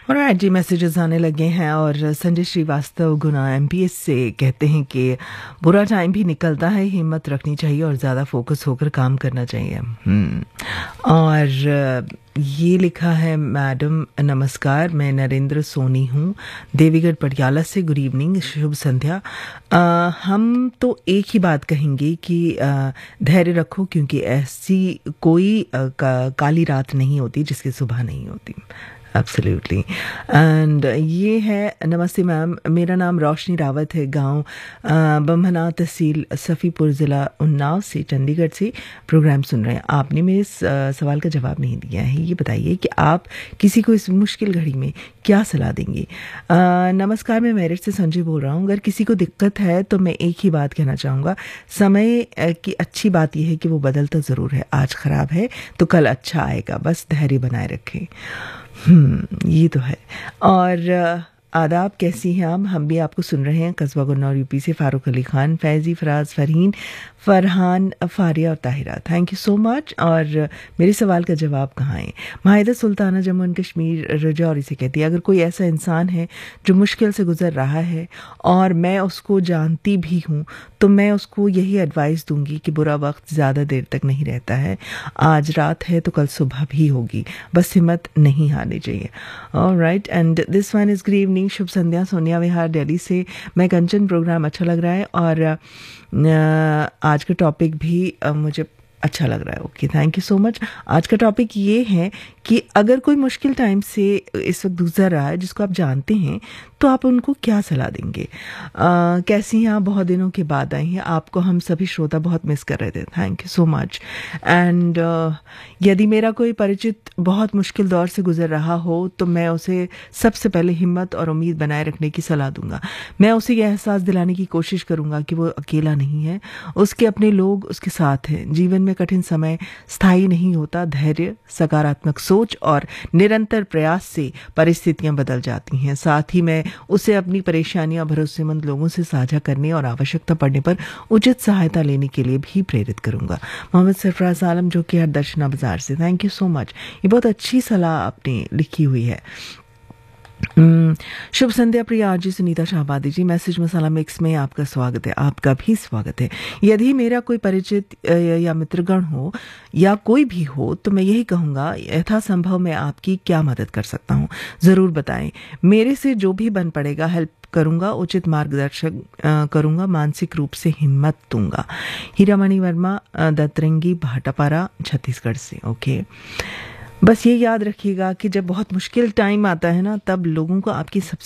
Alright जी, messages आने लगे हैं और संजय श्रीवास्तव गुना एमपीएस से कहते हैं कि बुरा टाइम भी निकलता है, हिम्मत रखनी चाहिए और ज़्यादा फोकस होकर काम करना चाहिए। और ये लिखा है, मैडम नमस्कार, मैं नरेंद्र सोनी हूँ, देवीगढ़ पटियाला से। गुड इवनिंग, शुभ संध्या। हम तो एक ही बात कहेंगे कि धैर्य रखो, क्योंकि ऐसी कोई काली रात नहीं होती जिसकी सुबह नहीं होती। एब्सोल्युटली। एंड ये है, नमस्ते मैम, मेरा नाम रोशनी रावत है, गांव बम्हना, तहसील सफ़ीपुर, ज़िला उन्नाव से, चंडीगढ़ से प्रोग्राम सुन रहे हैं। आपने मेरे इस सवाल का जवाब नहीं दिया है। ये बताइए कि आप किसी को इस मुश्किल घड़ी में क्या सलाह देंगे। नमस्कार, मैं मेरठ से संजय बोल रहा हूँ। अगर किसी को दिक्कत है तो मैं एक ही बात कहना चाहूँगा, समय की अच्छी बात यह है कि वो बदलता ज़रूर है। आज ख़राब है तो कल अच्छा आएगा, बस धैर्य बनाए रखें। ये तो है। और आदाब, कैसी हैं आप? हम भी आपको सुन रहे हैं। कस्बा गुन्नौर यूपी से फारूक अली खान, फैज़ी, फराज, फरहान, फारिया और Tahira, thank you so much. और मेरे सवाल का जवाब कहाँ है? माहिदा सुल्ताना, जम्मू एंड कश्मीर, रजौरी से कहती है, अगर कोई ऐसा इंसान है जो मुश्किल से गुजर रहा है और मैं उसको जानती भी हूँ, तो मैं उसको यही एडवाइस दूंगी कि बुरा वक्त ज़्यादा देर तक नहीं रहता है। आज रात है तो कल सुबह भी होगी, बस हिम्मत नहीं हारनी चाहिए। Alright, and this one is good evening, शुभ संध्या, सोनिया विहार दिल्ली से। मैं कंचन, प्रोग्राम अच्छा लग रहा है और आज का टॉपिक भी मुझे अच्छा लग रहा है। Okay, thank you so much. आज का टॉपिक ये है कि अगर कोई मुश्किल टाइम से इस वक्त गुजर रहा है जिसको आप जानते हैं, तो आप उनको क्या सलाह देंगे। कैसी हैं आप? बहुत दिनों के बाद आई हैं, आपको हम सभी श्रोता बहुत मिस कर रहे थे। Thank you so much. And यदि मेरा कोई परिचित बहुत मुश्किल दौर से गुजर रहा हो तो मैं उसे सबसे पहले हिम्मत और उम्मीद बनाए रखने की सलाह दूंगा। मैं उसे यह एहसास दिलाने की कोशिश करूंगा कि वो अकेला नहीं है, उसके अपने लोग उसके साथ हैं। जीवन में कठिन समय स्थायी नहीं होता। धैर्य, सकारात्मक सोच और निरंतर प्रयास से परिस्थितियां बदल जाती हैं। साथ ही मैं उसे अपनी परेशानियां भरोसेमंद लोगों से साझा करने और आवश्यकता पड़ने पर उचित सहायता लेने के लिए भी प्रेरित करूंगा। मोहम्मद सरफराज आलम, जो कि दर्शना बाजार से, थैंक यू सो मच। ये बहुत अच्छी सलाह आपने लिखी हुई है। शुभ संध्या प्रिया, आरजी सुनीता शाहबादी जी, मैसेज मसाला मिक्स में आपका स्वागत है। आपका भी स्वागत है। यदि मेरा कोई परिचित या मित्रगण हो या कोई भी हो तो मैं यही कहूँगा, यथासंभव मैं आपकी क्या मदद कर सकता हूँ, ज़रूर बताएं। मेरे से जो भी बन पड़ेगा हेल्प करूंगा, उचित मार्गदर्शन करूंगा, मानसिक रूप से हिम्मत दूंगा। हीरामणि वर्मा, दतरंगी, भाटापारा, छत्तीसगढ़ से। ओके, बस ये याद रखिएगा कि जब बहुत मुश्किल टाइम आता है ना, तब लोगों को आपकी सबसे